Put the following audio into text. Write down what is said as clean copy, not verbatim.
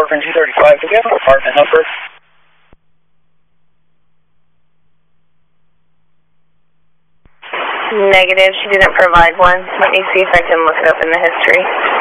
Orphan 235. Do we have an apartment number? Negative. She didn't provide one. Let me see if I can look it up in the history.